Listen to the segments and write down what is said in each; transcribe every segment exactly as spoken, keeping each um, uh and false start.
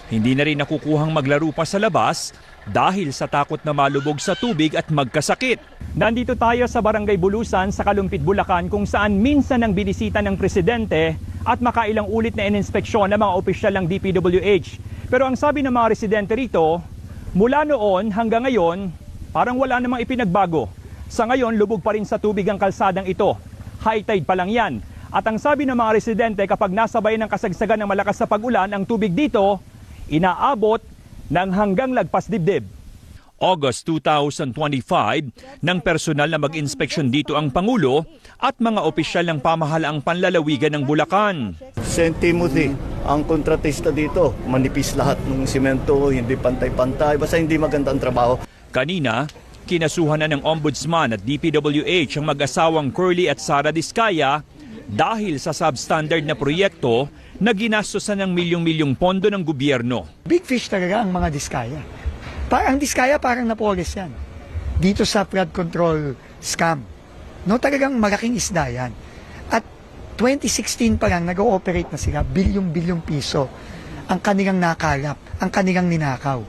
Hindi na rin nakukuhang maglaro pa sa labas dahil sa takot na malubog sa tubig at magkasakit. Nandito tayo sa Barangay Bulusan sa Kalumpit, Bulacan kung saan minsan ang binisita ng presidente at makailang ulit na ininspeksyon ng mga opisyal ng D P W H. Pero ang sabi ng mga residente rito, mula noon hanggang ngayon, parang wala namang ipinagbago. Sa ngayon, lubog pa rin sa tubig ang kalsadang ito. High tide pa lang yan. At ang sabi ng mga residente, kapag nasabay ng kasagsagan ng malakas na pag-ulan, ang tubig dito, inaabot ng hanggang lagpas dibdib. August two thousand twenty-five, nang personal na mag-inspeksyon dito ang Pangulo at mga opisyal ng pamahalaang panlalawigan ng Bulacan. Saint Timothy, ang kontratista dito, manipis lahat ng simento, hindi pantay-pantay, basta hindi maganda ang trabaho. Kanina, kinasuhan na ng Ombudsman at D P W H ang mag-asawang Curly at Sara Diskaya dahil sa substandard na proyekto na ginastosan ng milyong-milyong pondo ng gobyerno. Big fish talaga ang mga Diskaya. Parang Diskaya parang Napoles yan. Dito sa flood control scam. No, talagang malaking isda yan. At twenty sixteen pa lang nag-ooperate na sila, bilyong-bilyong piso ang kanilang nakalap, ang kanilang ninakaw.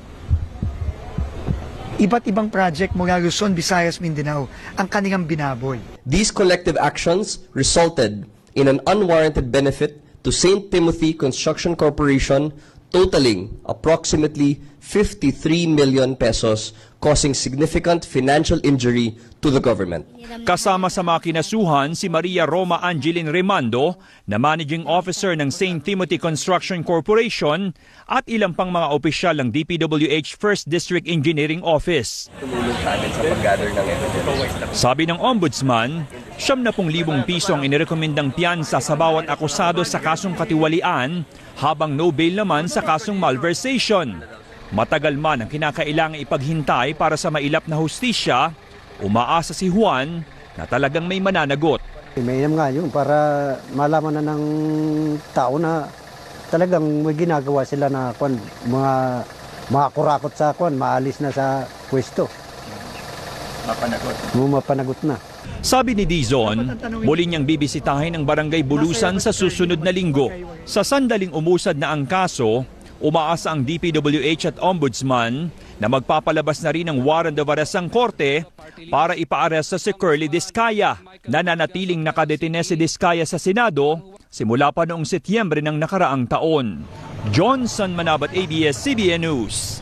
Iba't ibang project mula Luzon, Visayas, Mindanao ang kanilang binaboy. These collective actions resulted in an unwarranted benefit to Saint Timothy Construction Corporation totaling approximately fifty-three million pesos, causing significant financial injury to the government. Kasama sa mga kinasuhan si Maria Roma Angeline Remando na Managing Officer ng Saint Timothy Construction Corporation at ilang pang mga opisyal ng D P W H First District Engineering Office. Tumulong sa amin sa pag-gather ng evidence. Sabi ng Ombudsman, siyam na pung libong piso ang inirekomendang piyansa sa bawat akusado sa kasong katiwalian, habang no bail naman sa kasong malversation. Matagal man ang kinakailangang ipaghintay para sa mailap na hustisya, umaasa si Juan na talagang may mananagot. Mainam nga yun para malaman na ng tao na talagang may ginagawa sila na kwan, mga, mga kurakot sa kwan, maalis na sa pwesto. Mapanagot. Mapanagot na. Sabi ni Dizon, muli niyang bibisitahin ang Barangay Bulusan sa susunod na linggo. Sa sandaling umusad na ang kaso, umaasa ang D P W H at Ombudsman na magpapalabas na rin ng warrant of arrest ang korte para ipaaresto si Curly Diskaya. Nananatiling nakadetine si Diskaya sa Senado simula pa noong Setyembre ng nakaraang taon. Johnson Manabat, A B S C B N News.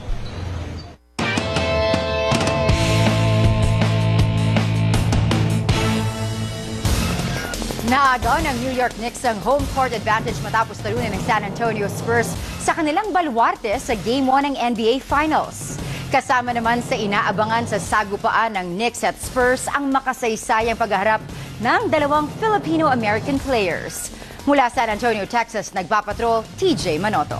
Naagaw ng New York Knicks ang home court advantage matapos talunin ng San Antonio Spurs sa kanilang baluarte sa Game one ng N B A Finals. Kasama naman sa inaabangan sa sagupaan ng Knicks at Spurs ang makasaysayang pagharap ng dalawang Filipino-American players. Mula San Antonio, Texas, nagpapatrol T J Manoto.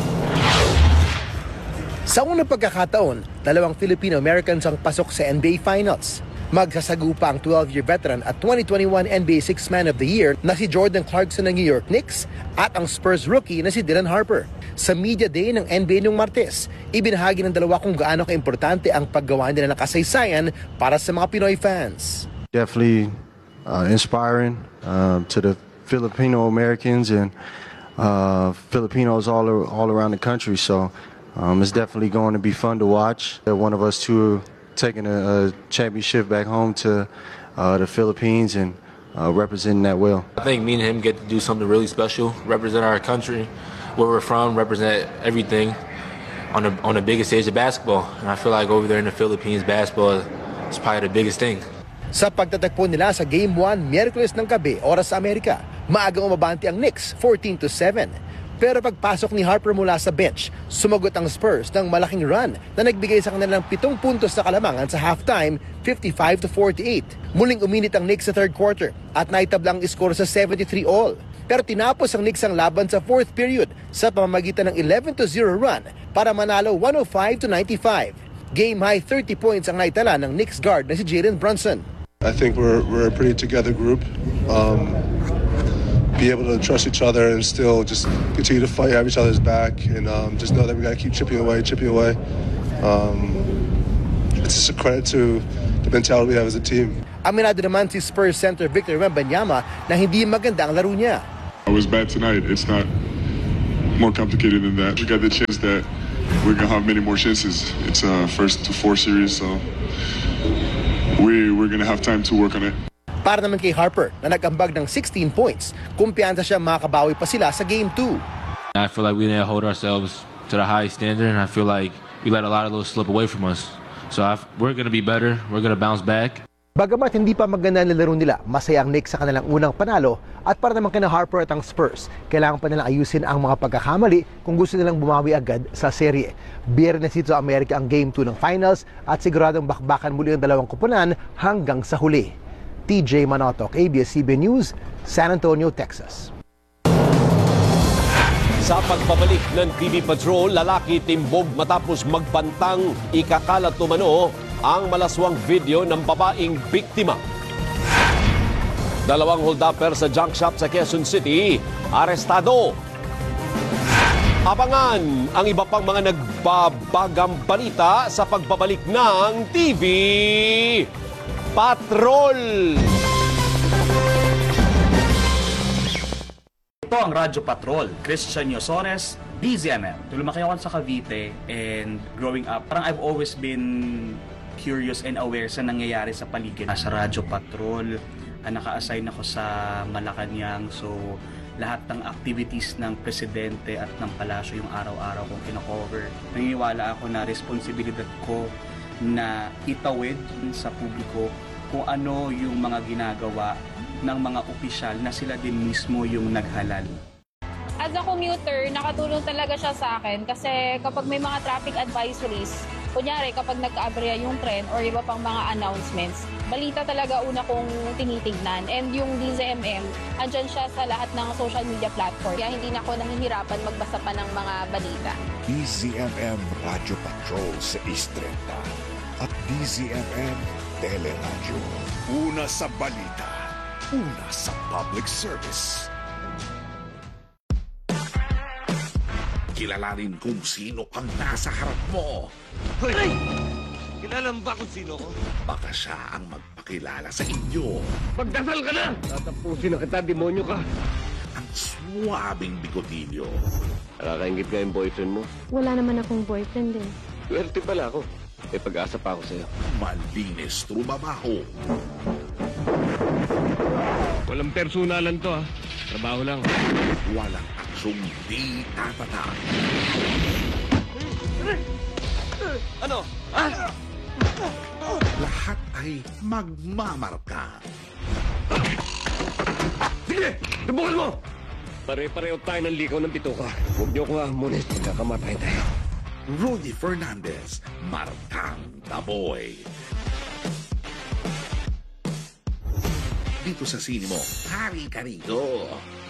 Sa unang pagkakataon, dalawang Filipino-Americans ang pasok sa N B A Finals. Magsasagupa ang twelve-year veteran at twenty twenty-one N B A Sixth Man of the Year na si Jordan Clarkson ng New York Knicks at ang Spurs rookie na si Dylan Harper. Sa Media Day ng N B A noong Martes, ibinahagi ng dalawa kung gaano kaimportante ang paggawa nila ng kasaysayan para sa mga Pinoy fans. Definitely uh, inspiring uh, to the Filipino Americans and uh, Filipinos all, all around the country. So um, it's definitely going to be fun to watch. One of us two taking a, a championship back home to uh, the Philippines and uh, representing that well. I think me and him get to do something really special, represent our country, where we're from, represent everything on the, on the biggest stage of basketball. And I feel like over there in the Philippines, basketball is probably the biggest thing. Sa pagtatagpo nila sa Game one, Miyerkules ng gabi, oras sa Amerika, maagang umabante ang Knicks, fourteen to seven. Pero pagpasok ni Harper mula sa bench, sumagot ang Spurs ng malaking run na nagbigay sa kanilang pitong puntos sa kalamangan sa halftime, fifty-five to forty-eight. Muling uminit ang Knicks sa third quarter at naitabla ang iskor sa seventy-three all. Pero tinapos ang Knicks ang laban sa fourth period sa pamamagitan ng eleven to zero run para manalo one oh five to ninety-five. Game high thirty points ang naitala ng Knicks guard na si Jalen Brunson. I think we're, we're a pretty together group. Um, be able to trust each other and still just continue to fight, have each other's back, and um, just know that we got to keep chipping away, chipping away. Um, it's just a credit to the mentality we have as a team. Aminado naman si Spurs center Victor Wembanyama na hindi maganda ang laro niya. I was bad tonight. It's not more complicated than that. We got the chance that we're gonna have many more chances. It's a first to four series, so we we're gonna have time to work on it. Para naman kay Harper na nag-ambag ng sixteen points, kumpiyansa siya makakabawi pa sila sa Game two. I feel like we didn't hold ourselves to the high standard, and I feel like we let a lot of those slip away from us. So I've, we're going to be better. We're going to bounce back. Bagamat hindi pa maganda ang laro nila, masaya ang Knicks sa kanilang unang panalo at para naman kina Harper at ang Spurs, kailangan pa nilang ayusin ang mga pagkakamali kung gusto nilang bumawi agad sa serye. Biyernes dito sa Amerika ang Game two ng Finals at siguradong bakbakan muli ang dalawang kupunan hanggang sa huli. T J Manotok, A B S C B News, San Antonio, Texas. Sa pagbabalik ng T V Patrol, lalaki timbog matapos magpantang ikakalat umano ang malaswang video ng babaeng biktima. Dalawang hold-upper sa junk shop sa Quezon City, arestado. Abangan ang iba pang mga nagbabagang balita sa pagbabalik ng T V Patrol. Ito ang Radyo Patrol, Christian Yosones, D Z M M. Lumaki ako sa Cavite and growing up, parang I've always been curious and aware sa nangyayari sa paligid. Sa Radyo Patrol, uh, naka-assign ako sa Malacanang, so lahat ng activities ng presidente at ng palasyo yung araw-araw kong kino-cover. Naniniwala ako na responsibilidad ko na itawid sa publiko kung ano yung mga ginagawa ng mga opisyal na sila din mismo yung naghalal. As a commuter, nakatulong talaga siya sa akin kasi kapag may mga traffic advisories, kunyari kapag nagka-aberya yung tren or iba pang mga announcements, balita talaga una kong tinitignan. And yung D Z M M, andyan siya sa lahat ng social media platform. Kaya hindi na ako nahihirapan magbasa pa ng mga balita. D Z M M Radio Patrol sa East thirty at D Z M M Teleradyo. Una sa balita, una sa public service. Kilalanin kung sino ang nasa harap mo. Hoy! Kilala mo ba kung sino ko? Baka siya ang magpakilala sa inyo. Magdasal ka na! Tatapusin na kita, demonyo ka. Ang suwabing bigotilyo. Nakakaingit ka yung boyfriend mo? Wala naman akong boyfriend eh. Swerte pala ako. May pag-asa pa ako sa'yo. Malinis trumabaho. Walang personalan to ha. Trabaho lang. Walang aksong di tatata. Ano? Ha? Lahat ay magmamarka. Sige! Subukan mo! Pare-pareho tayo ng likaw ng bituka. Huwag niyo ko hamunin. Magkakamatay tayo. Rudy Fernandez, Martang Taboy. Dito sa sine mo, hari ka rito.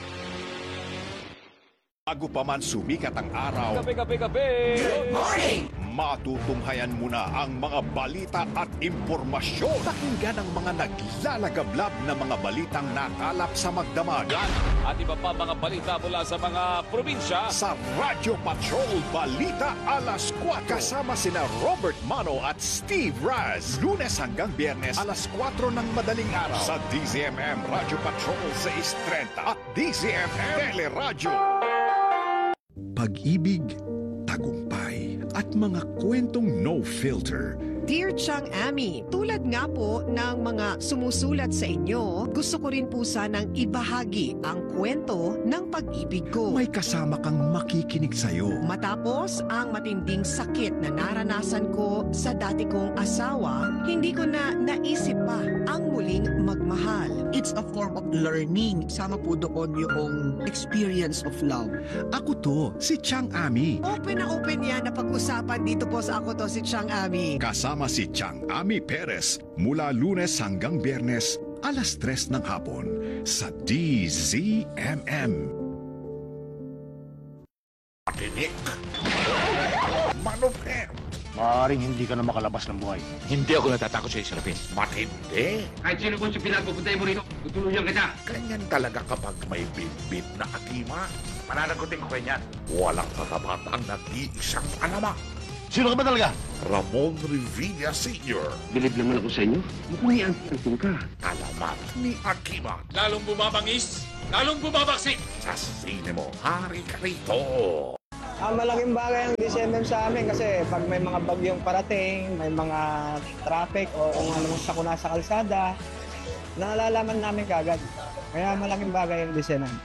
Bago pa man sumikat ang araw, Kape, kape, kape! Good morning! Matutunghayan muna ang mga balita at impormasyon. Pakinggan ang mga naglalagablab na mga balitang nakalap sa magdamagan. At iba pa mga balita mula sa mga probinsya. Sa Radio Patrol Balita Alas kwatro. Kasama sina Robert Mano at Steve Raz. Lunes hanggang Biyernes, alas kwatro ng madaling araw. Sa D Z M M Radio Patrol sa East thirty at D Z M M Teleradyo. Pag-ibig, tagumpay, at mga kwentong no filter. Dear Chang Ami, tulad nga po ng mga sumusulat sa inyo, gusto ko rin po sanang ibahagi ang kwento ng pag-ibig ko. May kasama kang makikinig sa'yo. Matapos ang matinding sakit na naranasan ko sa dati kong asawa, hindi ko na naisip pa ang muling magmahal. It's a form of learning. Sama po doon yung experience of love. Ako to, si Chang Ami. Open na open yan na pag-usapan dito po sa Ako To Si Chang Ami. Kasama si Chang Ami Perez mula Lunes hanggang Biyernes, alas tres ng hapon sa D Z M M. Tinik. Manupem. Maaaring hindi ka na makalabas ng buhay. Hindi ako natatakot sa Israel. Matindi. Kahit sino kung siya pinagpupuntay mo rito, tutuluyan kita. Ganyan talaga kapag may bit-bit na akima. Mananagutin ko kanyan. Walang katapat ang nag-iisang alamak. Sino ka ba talaga? Ramon Revilla Senior Bilib naman ako sa inyo. Mukhang iantin ka. Alamat ni Akima. Lalong bumabangis, lalong bumabaksik. Sa sine mo, hari ka rito. Ah, malaking bagay ang D C M M sa amin kasi pag may mga bagyong parating, may mga traffic o kung ano mang sakuna sa kalsada, nalalaman namin kagad. Kaya malaking bagay ang D C M M.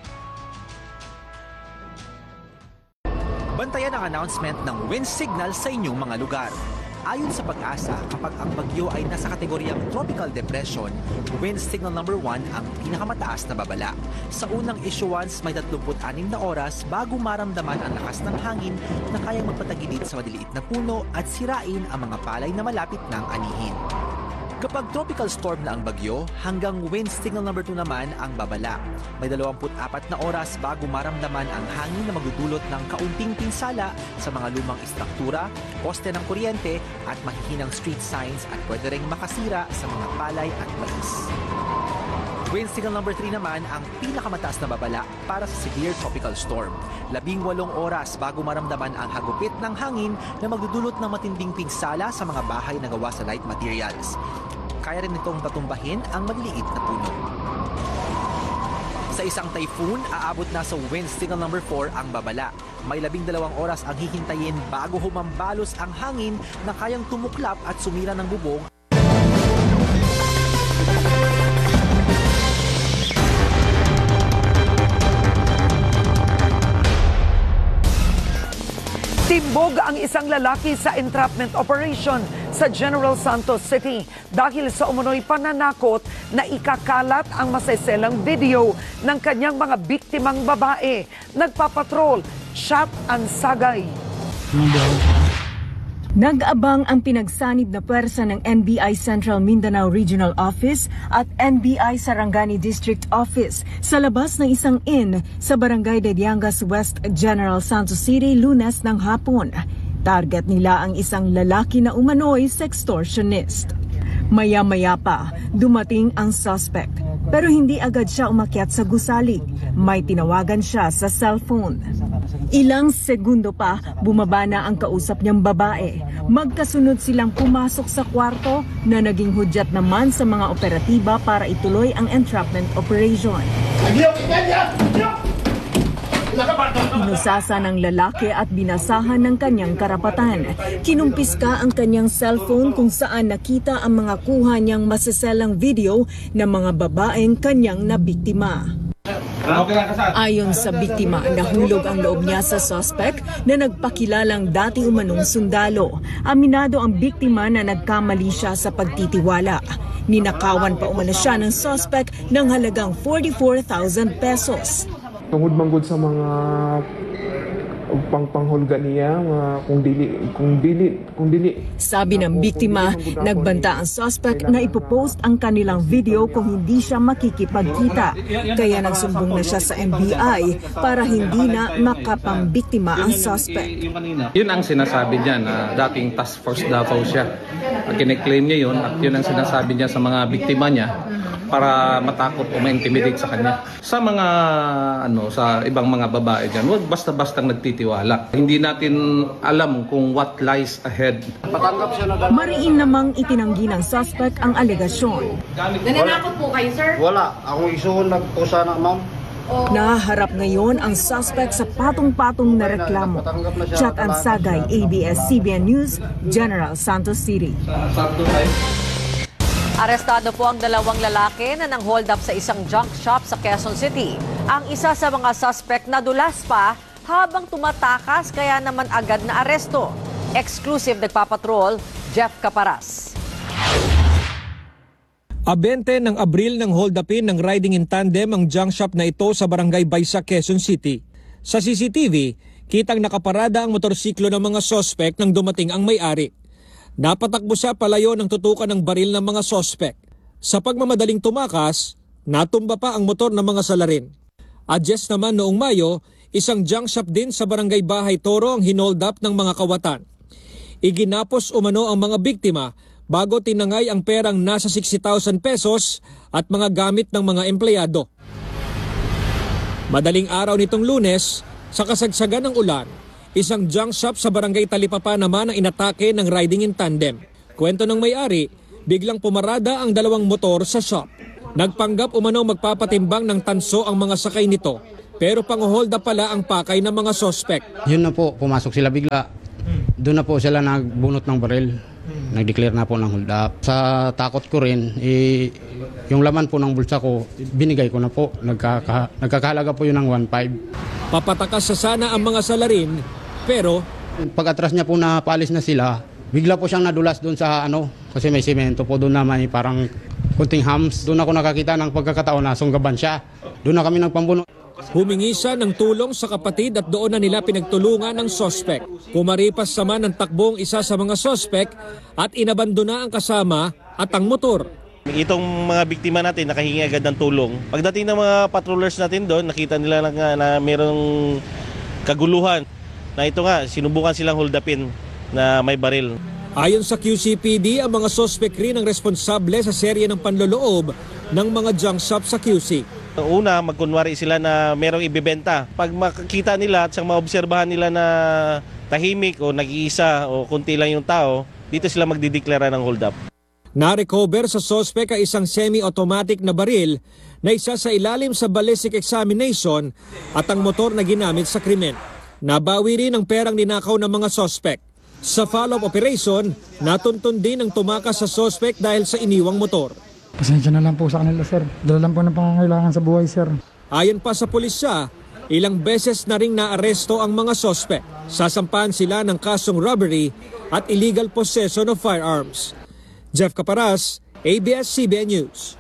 Bantayan ang announcement ng wind signal sa inyong mga lugar. Ayon sa Pag-asa, kapag ang bagyo ay nasa kategoryang tropical depression, wind signal number one ang pinakamataas na babala. Sa unang issuance, may tatlumpu't anim na oras bago maramdaman ang lakas ng hangin na kayang magpatagilid sa maliliit na puno at sirain ang mga palay na malapit ng anihin. Kapag tropical storm na ang bagyo, hanggang wind signal number two naman ang babala. May dalawampu't apat na oras bago maramdaman ang hangin na magdudulot ng kaunting pinsala sa mga lumang istruktura, poste ng kuryente at mahihinang street signs at pwede ring makasira sa mga palay at mais. Wind signal number three naman ang pinakamataas na babala para sa severe tropical storm. Labing walong oras bago maramdaman ang hagupit ng hangin na magdudulot ng matinding pinsala sa mga bahay na gawa sa light materials. Kaya rin itong batumbahin ang maliliit na puno. Sa isang typhoon, aabot na sa wind signal number four ang babala. May labing dalawang oras ang hihintayin bago humambalos ang hangin na kayang tumuklap at sumira ng bubong. Timbog ang isang lalaki sa entrapment operation sa General Santos City dahil sa umunoy pananakot na ikakalat ang maseselang video ng kanyang mga biktimang babae. Nagpapatrol, shot and sagay. Nag-abang ang pinagsanib na pwersa ng N B I Central Mindanao Regional Office at N B I Sarangani District Office sa labas ng isang inn sa Barangay de Diangas West, General Santos City, Lunes ng hapon. Target nila ang isang lalaki na umano'y sextortionist. Maya-maya pa, dumating ang suspect. Pero hindi agad siya umakyat sa gusali. May tinawagan siya sa cellphone. Ilang segundo pa, bumaba na ang kausap niyang babae. Magkasunod silang pumasok sa kwarto na naging hudyat naman sa mga operatiba para ituloy ang entrapment operation. Inusasa ng lalaki at binasahan ng kanyang karapatan. Kinumpiska ang kanyang cellphone kung saan nakita ang mga kuha niyang maseselang video ng mga babaeng kanyang nabiktima. Ayon sa biktima, nahulog ang loob niya sa suspect na nagpakilalang dati umanong sundalo. Aminado ang biktima na nagkamali siya sa pagtitiwala. Ninakawan pa umano siya ng suspect ng halagang forty-four thousand pesos. Tungod manggod sa mga pangpanghulga niya, mga kung dili, kung dili, kung dili. Sabi ng biktima, nagbanta ang suspect na ipopost ang kanilang video kung hindi siya makikipagkita. Kaya nagsumbong na siya sa N B I para hindi na makapambiktima ang suspect. Yun ang sinasabi niya na dating task force Davao siya. Kine-claim niya yun at yun ang sinasabi niya sa mga biktima niya para matakot o ma-intimidate sa kanya. Sa mga ano sa ibang mga babae diyan, wag basta-bastang nagtitiwala. Hindi natin alam kung what lies ahead. Mariin namang itinanggi ng suspect ang alegasyon. Nananakot po kayo, sir? Wala. Akong isuon nagpusa na, ma'am. Naharap ngayon ang suspect sa patong-patong na reklamo. Chat and Sagay, A B S C B N News, General Santos City. Arestado po ang dalawang lalaki na nang hold up sa isang junk shop sa Quezon City. Ang isa sa mga suspect nadulas pa habang tumatakas kaya naman agad na aresto. Exclusive nagpapatrol, Jeff Caparas. Abente ng Abril ng hold upin ng riding in tandem ang junk shop na ito sa Barangay Baysa, Quezon City. Sa C C T V, kitang nakaparada ang motorsiklo ng mga suspect nang dumating ang may-ari. Napatakbo siya palayo ng tutukan ng baril ng mga sospek. Sa pagmamadaling tumakas, natumba pa ang motor ng mga salarin. Adjust naman noong Mayo, isang junk shop din sa Barangay Bahay Toro ang hinold up ng mga kawatan. Iginapos umano ang mga biktima bago tinangay ang perang nasa sixty thousand pesos at mga gamit ng mga empleyado. Madaling araw nitong Lunes, sa kasagsagan ng ulan, isang junk shop sa Barangay Talipapa naman ang inatake ng riding in tandem. Kwento ng may-ari, biglang pumarada ang dalawang motor sa shop. Nagpanggap umano magpapatimbang ng tanso ang mga sakay nito, pero pang-hold up pala ang pakay ng mga sospek. Yun na po, pumasok sila bigla. Doon na po sila nagbunot ng baril. Nag-declare na po ng hold up. Sa takot ko rin, eh, yung laman po ng bulsa ko, binigay ko na po. Nagkaka, nagkakahalaga po yun ng one point five. Papatakas sa sana ang mga salarin, pero pag-atras niya po na paalis na sila, bigla po siyang nadulas doon sa ano, kasi may semento po doon na may parang kunting hams. Doon ako nakakita ng pagkakataon na sunggaban siya. Doon na kami nagpambuno. Humingi siya ng tulong sa kapatid at doon na nila pinagtulungan ng sospek. Kumaripas naman ng takbong isa sa mga sospek at inabandona ang kasama at ang motor. Itong mga biktima natin nakahingi agad ng tulong. Pagdating ng mga patrollers natin doon, nakita nila na, na mayroong kaguluhan. Na ito nga, sinubukan silang hold upin na may baril. Ayon sa Q C P D, ang mga sospek rin ang responsable sa serye ng panloloob ng mga junk shop sa Q C. Una, magkunwari sila na merong ibibenta. Pag makikita nila at siyang maobserbahan nila na tahimik o nag-iisa o kunti lang yung tao, dito sila magdideklara ng hold up. Na-recover sa sospek ay isang semi-automatic na baril na isa sa ilalim sa ballistic examination at ang motor na ginamit sa krimen. Nabawi rin ang perang ninakaw ng mga sospek. Sa follow-up operation, natuntun din ang tumakas sa sospek dahil sa iniwang motor. Pasensya na lang po sa kanila, sir. Dala lang po ng pangangailangan sa buhay, sir. Ayon pa sa pulisya, ilang beses na ring naaresto ang mga sospek. Sasampahan sila ng kasong robbery at illegal possession of firearms. Jeff Caparas, A B S C B N News.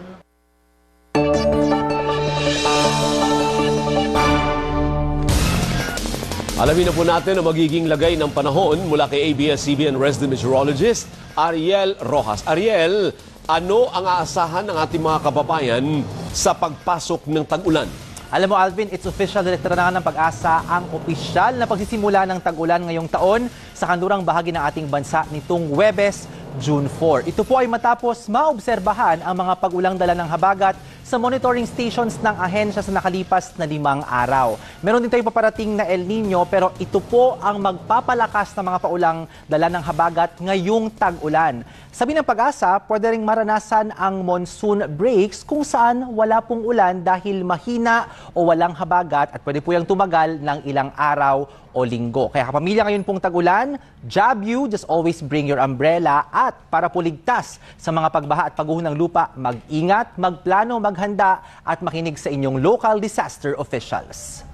Alamin na po natin ang magiging lagay ng panahon mula kay A B S C B N resident meteorologist Ariel Rojas. Ariel, ano ang aasahan ng ating mga kababayan sa pagpasok ng tag-ulan? Alam mo Alvin, it's official, direktora na nga ng Pag-asa ang opisyal na pagsisimula ng tag-ulan ngayong taon sa kanlurang bahagi ng ating bansa nitong Huwebes, June four. Ito po ay matapos maobserbahan ang mga pag-ulang dala ng habagat sa monitoring stations ng ahensya sa nakalipas na limang araw. Meron din tayong paparating na El Nino pero ito po ang magpapalakas ng mga paulang dala ng habagat ngayong tag-ulan. Sabi ng Pag-asa, pwede ring maranasan ang monsoon breaks kung saan wala pong ulan dahil mahina o walang habagat at pwede po yung tumagal ng ilang araw o linggo. Kaya kapamilya ngayon pong tag-ulan, job you, just always bring your umbrella at para po ligtas sa mga pagbaha at pagguho ng lupa, mag-ingat, magplano, maghanda at makinig sa inyong local disaster officials.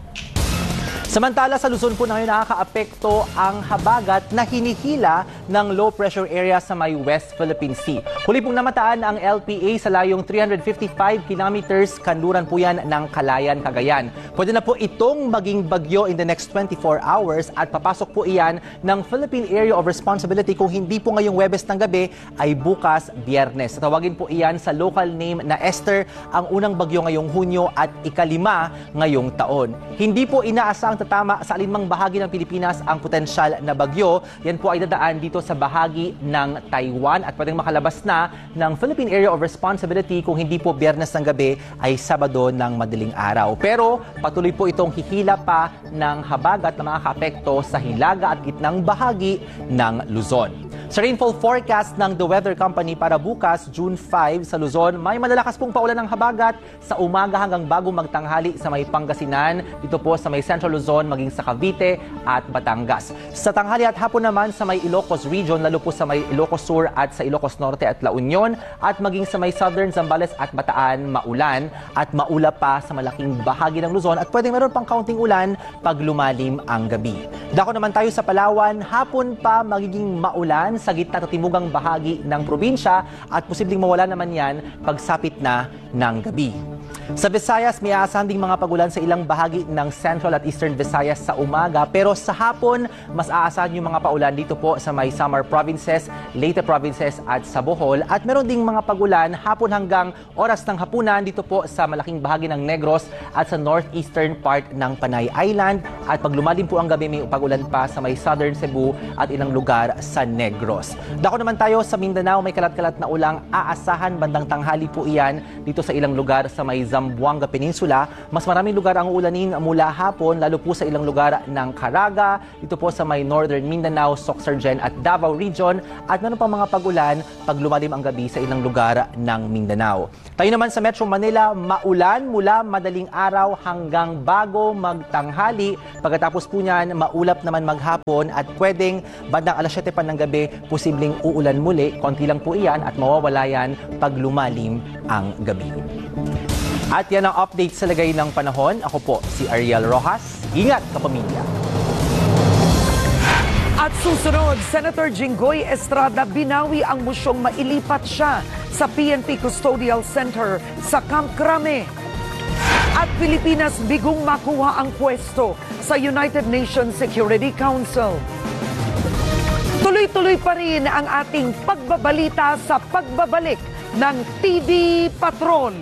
Samantala sa Luzon po na ngayon nakakaapekto ang habagat na hinihila ng low pressure area sa may West Philippine Sea. Huli pong namataan ang L P A sa layong three hundred fifty-five kilometers, kanluran po yan ng Calayan, Cagayan. Pwede na po itong maging bagyo in the next twenty-four hours at papasok po iyan ng Philippine Area of Responsibility kung hindi po ngayong Huwebes ng gabi ay bukas Biyernes. Tawagin po iyan sa local name na Esther, ang unang bagyo ngayong Hunyo at ikalima ngayong taon. Hindi po inaasang tatama sa alinmang bahagi ng Pilipinas ang potensyal na bagyo. Yan po ay dadaan dito sa bahagi ng Taiwan at pwedeng makalabas na ng Philippine Area of Responsibility kung hindi po Biyernes ng gabi ay Sabado ng madaling araw. Pero patuloy po itong hihila pa ng habagat na makakaapekto sa hilaga at gitnang bahagi ng Luzon. Sa rainfall forecast ng The Weather Company para bukas, June five sa Luzon, may malalakas pong paulan ng habagat sa umaga hanggang bago magtanghali sa may Pangasinan, dito po sa may Central Luzon, maging sa Cavite at Batangas. Sa tanghali at hapon naman sa may Ilocos Region, lalo po sa may Ilocos Sur at sa Ilocos Norte at La Union, at maging sa may Southern Zambales at Bataan, maulan at maula pa sa malaking bahagi ng Luzon at pwedeng meron pang kaunting ulan pag lumalim ang gabi. Dako naman tayo sa Palawan, hapon pa magiging maulan sa gitna at timugang bahagi ng probinsya at posibleng mawala naman yan pagsapit na ng gabi. Sa Visayas, may aasahan ding mga pagulan sa ilang bahagi ng Central at Eastern Visayas sa umaga. Pero sa hapon, mas aasahan yung mga paulan dito po sa may Samar Provinces, Leyte Provinces at sa Bohol. At meron ding mga pagulan hapon hanggang oras ng hapunan dito po sa malaking bahagi ng Negros at sa northeastern part ng Panay Island. At pag lumalim po ang gabi, may pagulan pa sa may Southern Cebu at ilang lugar sa Negros. Negros. Dako naman tayo sa Mindanao, may kalat-kalat na ulang aasahan bandang tanghali po iyan dito sa ilang lugar sa may Zamboanga Peninsula. Mas maraming lugar ang ulanin mula hapon, lalo po sa ilang lugar ng Caraga, dito po sa may Northern Mindanao, Sorsogon at Davao Region, at meron pang mga pag-ulan pag lumalim ang gabi sa ilang lugar ng Mindanao. Tayo naman sa Metro Manila, maulan mula madaling araw hanggang bago magtanghali. Pagkatapos po niyan, maulap naman maghapon at pwedeng bandang alas siyete pa ng gabi, posibleng uulan muli. Konti lang po iyan at mawawala yan pag lumalim ang gabi. At yan ang update sa lagay ng panahon. Ako po si Ariel Rojas. Ingat kapamilya! At susunod, Senator Jinggoy Estrada binawi ang mosyong mailipat siya sa P N P Custodial Center sa Camp Crame. At Pilipinas bigong makuha ang pwesto sa United Nations Security Council. Tuloy-tuloy pa rin ang ating pagbabalita sa pagbabalik ng T V Patrol.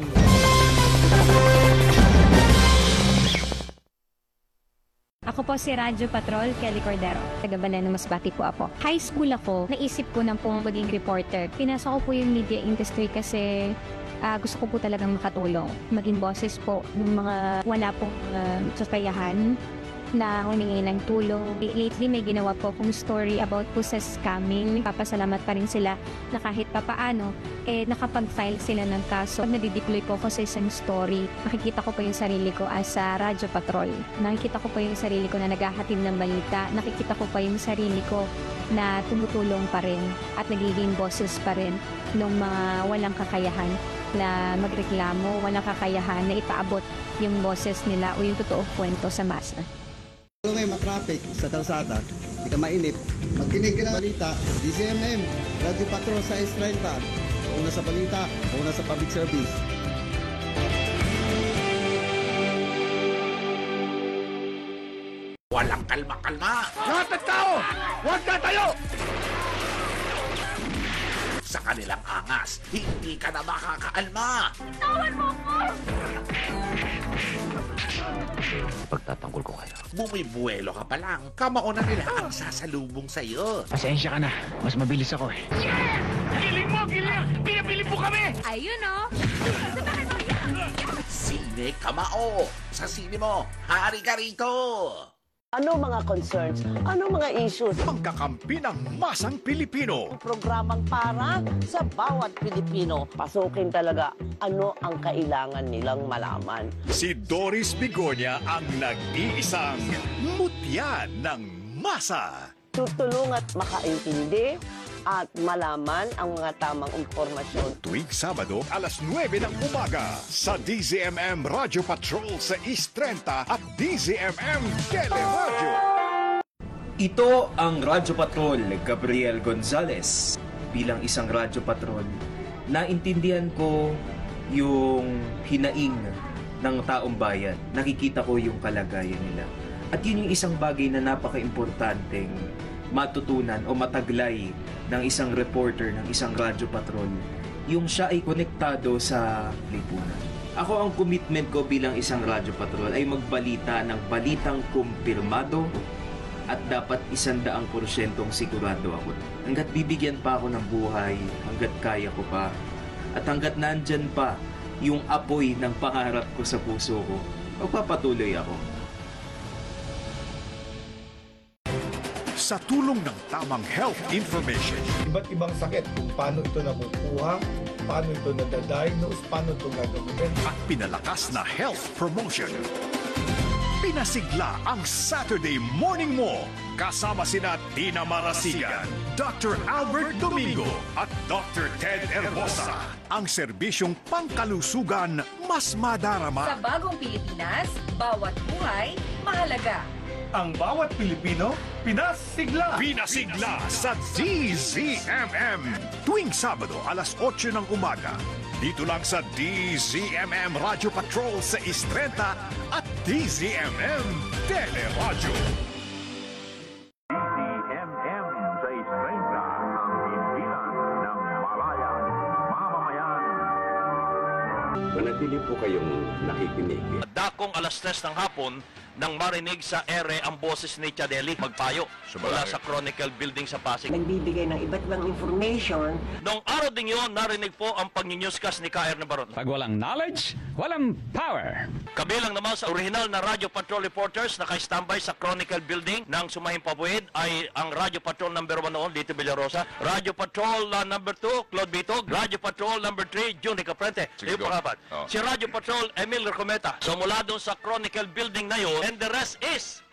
Ako po si Radyo Patrol, Kelly Cordero. Taga Banana Masbate po ako. High school ako, naisip ko nang pong maging reporter. Pinasok ko po yung media industry kasi uh, gusto ko po talagang makatulong. Maging boses po ng mga wala pong uh, sasayahan na humingi ng tulong. Lately, may ginawa po akong story about po sa scamming. Papasalamat pa rin sila na kahit papaano, eh, nakapag-file sila ng kaso. Nadideploy po ako sa isang story. Nakikita ko po yung sarili ko as a Radyo Patrol. Nakikita ko po yung sarili ko na naghahatid ng balita. Nakikita ko pa yung sarili ko na tumutulong pa rin at nagiging boses pa rin ng mga walang kakayahan na magreklamo, walang kakayahan na ipaabot yung boses nila o yung totoong kwento sa masa. Kung may matraffic sa kalsada, hindi ka mainip, magkinig ka ng balita, D Z M M, Radyo Patrol sa S thirty, una sa balita, una sa public service. Walang kalma-kalma! Lahat ng tao! Huwag na tayo! Sa kanilang angas, hindi ka na makakaalma! Tawan mo ko! Pagtatanggol ko kayo. Bumibuelo ka pa lang. Kamao na nila ang sasalubong sa'yo. Pasensya ka na. Mas mabilis ako eh. Yeah! Giling mo! Giling! Pinapili mo kami! Ayun o! Sine Kamao! Sa sine mo, hari ka rito! Ano mga concerns? Ano mga issues? Pagkakampi ng masang Pilipino. Programang para sa bawat Pilipino. Pasukin talaga ano ang kailangan nilang malaman. Si Doris Bigonya ang nag-iisang mutya ng masa. Tutulong at makaintindi at malaman ang mga tamang impormasyon. Tuwing Sabado, alas nuwebe ng umaga sa D Z M M Radyo Patrol sa East thirty at D Z M M Teleradyo. Ito ang Radyo Patrol, Gabriel Gonzalez. Bilang isang Radyo Patrol, naintindihan ko yung hinaing ng taong bayan. Nakikita ko yung kalagayan nila. At yun yung isang bagay na napaka-importanteng matutunan o mataglay ng isang reporter ng isang Radyo Patrol, yung siya ay konektado sa lipunan. Ako, ang commitment ko bilang isang Radyo Patrol ay magbalita ng balitang kumpirmado at dapat isandaang porsyentong sigurado ako. Hanggat bibigyan pa ako ng buhay, hanggat kaya ko pa, at hanggat nandyan pa yung apoy ng pangarap ko sa puso ko, magpapatuloy ako. Sa tulong ng tamang health information. Iba't ibang sakit kung paano ito nakukuha, paano ito nadadiagnose, paano ito gagawin. At pinalakas na health promotion. Pinasigla ang Saturday Morning Mo. Kasama sina Tina Marasigan, Doctor Albert Domingo at Doctor Ted Herbosa. Ang serbisyong pangkalusugan mas madarama. Sa bagong Pilipinas, bawat buhay mahalaga. Ang bawat Pilipino, pinasigla! Pinasigla sa D Z M M. Tuwing Sabado, alas otso ng umaga. Dito lang sa D Z M M Radyo Patrol sa East thirty at D Z M M Teleradyo. D Z M M sa East thirty, ang himpilan ng malayang mamamayan. Manatili po kayong nakikinig. Dako akong alas tres ng hapon nang marinig sa ere ang boses ni Chadeli magpayo mula sa Chronicle Building sa Pasig. Nagbibigay ng iba't ibang information. Noong araw ding yun, narinig po ang pag-newscast ni K R Nabaron. Pag walang knowledge, walang power. Kabilang naman sa original na Radio Patrol reporters na naka-standby sa Chronicle Building ng Sumahing Pabuid ay ang Radio Patrol number one noon, Lito Villarosa, Radio Patrol uh, number two, Claude Bitog, Radio Patrol number three, Juni Caprente. Yung pangapat. Oh. Si Radio Patrol, Emil Recometa. So mula doon sa Chronicle Building na yun, and the rest is